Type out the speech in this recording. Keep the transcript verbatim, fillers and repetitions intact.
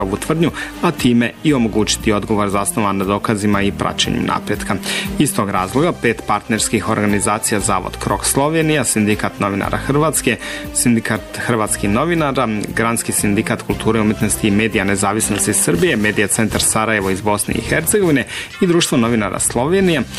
ovu tvrdnju, a time i omogućiti odgovor zasnovan na dokazima i praćenju napretka. Iz tog razloga pet partnerskih organizacija Zavod Krok Slovenija, Sindikat novinara Hrvatske, Sindikat hrvatskih novinara, Granski sindikat kulture, umjetnosti i medija nezavisnosti Srbije, Medija centar Sarajevo iz Bosne i Hercegovine i Društvo novinara Slovenije